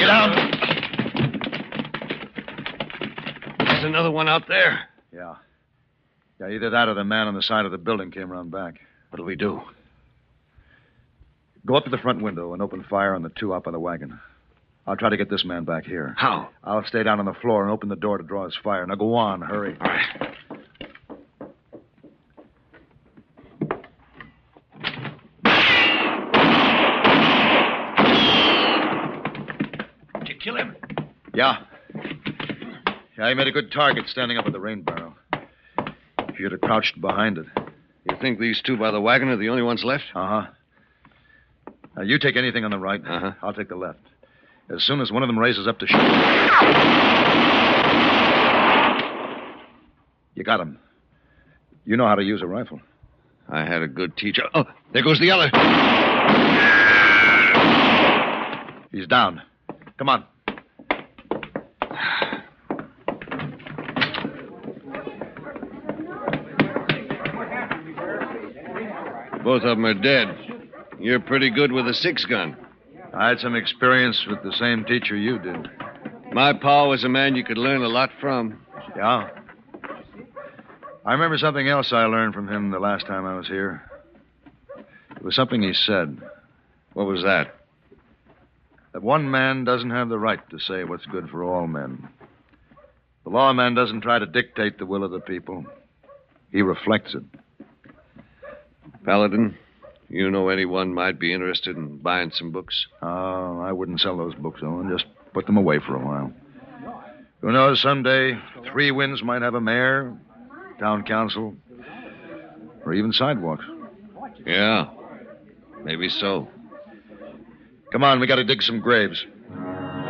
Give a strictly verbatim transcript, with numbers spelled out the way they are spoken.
Get down. There's another one out there. Yeah. Yeah, either that or the man on the side of the building came around back. What'll we do? Go up to the front window and open fire on the two up on the wagon. I'll try to get this man back here. How? I'll stay down on the floor and open the door to draw his fire. Now go on, hurry. All right. Did you kill him? Yeah. Yeah, he made a good target standing up at the rain barrel. If you'd have crouched behind it. You think these two by the wagon are the only ones left? Uh-huh. Now, you take anything on the right. Uh-huh. I'll take the left. As soon as one of them raises up to shoot. You got him. You know how to use a rifle. I had a good teacher. Oh, there goes the other. He's down. Come on. Both of them are dead. You're pretty good with a six-gun. I had some experience with the same teacher you did. My pa was a man you could learn a lot from. Yeah? I remember something else I learned from him the last time I was here. It was something he said. What was that? That one man doesn't have the right to say what's good for all men. The lawman doesn't try to dictate the will of the people. He reflects it. Paladin, you know anyone might be interested in buying some books? Oh, I wouldn't sell those books, Owen. Just put them away for a while. Who knows, someday Three Winds might have a mayor, town council, or even sidewalks. Yeah, maybe so. Come on, we got to dig some graves.